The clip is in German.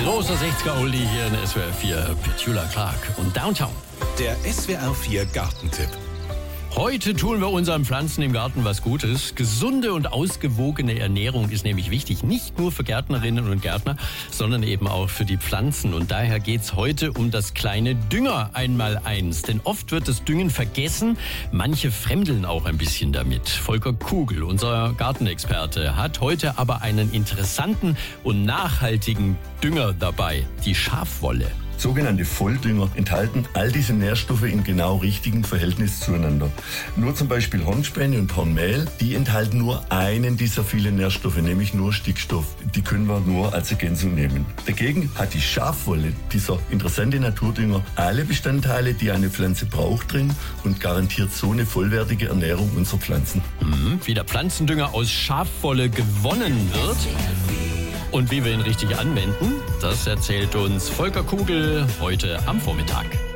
Großer 60er Oldie hier in SWR 4, Petula Clark und Downtown. Der SWR 4 Gartentipp. Heute tun wir unseren Pflanzen im Garten was Gutes. Gesunde und ausgewogene Ernährung ist nämlich wichtig, nicht nur für Gärtnerinnen und Gärtner, sondern eben auch für die Pflanzen. Und daher geht's heute um das kleine Dünger-Einmaleins. Denn oft wird das Düngen vergessen, manche fremdeln auch ein bisschen damit. Volker Kugel, unser Gartenexperte, hat heute aber einen interessanten und nachhaltigen Dünger dabei, die Schafwolle. Sogenannte Volldünger enthalten all diese Nährstoffe in genau richtigem Verhältnis zueinander. Nur zum Beispiel Hornspäne und Hornmehl, die enthalten nur einen dieser vielen Nährstoffe, nämlich nur Stickstoff. Die können wir nur als Ergänzung nehmen. Dagegen hat die Schafwolle, dieser interessante Naturdünger, alle Bestandteile, die eine Pflanze braucht drin und garantiert so eine vollwertige Ernährung unserer Pflanzen. Wie der Pflanzendünger aus Schafwolle gewonnen wird und wie wir ihn richtig anwenden, das erzählt uns Volker Kugel heute am Vormittag.